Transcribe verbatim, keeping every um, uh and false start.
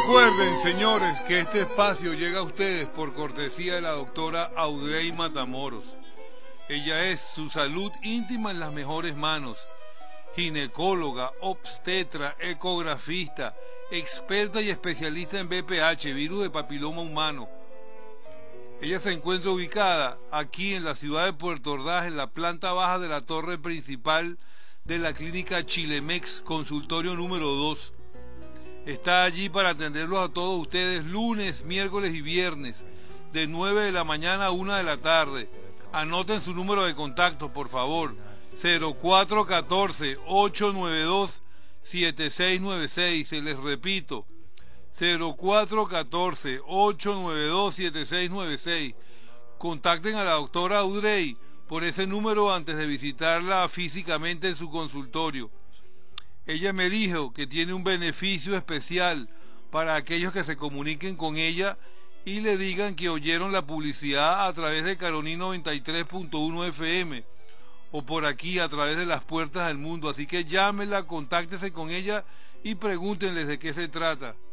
Recuerden, señores, que este espacio llega a ustedes por cortesía de la doctora Audrey Matamoros. Ella es su salud íntima en las mejores manos. Ginecóloga, obstetra, ecografista, experta y especialista en V P H, virus de papiloma humano. Ella se encuentra ubicada aquí en la ciudad de Puerto Ordaz, en la planta baja de la torre principal de la clínica Chilemex, consultorio número dos. Está allí para atenderlos a todos ustedes lunes, miércoles y viernes, de nueve de la mañana a una de la tarde. Anoten su número de contacto, por favor, cero cuatro uno cuatro, ocho nueve dos, siete seis nueve seis. Se les repito, cero cuatro uno cuatro, ocho nueve dos, siete seis nueve seis. Contacten a la doctora Audrey por ese número antes de visitarla físicamente en su consultorio. Ella me dijo que tiene un beneficio especial para aquellos que se comuniquen con ella y le digan que oyeron la publicidad a través de Caroní noventa y tres punto uno F M o por aquí a través de las puertas del mundo. Así que llámela, contáctese con ella y pregúntenles de qué se trata.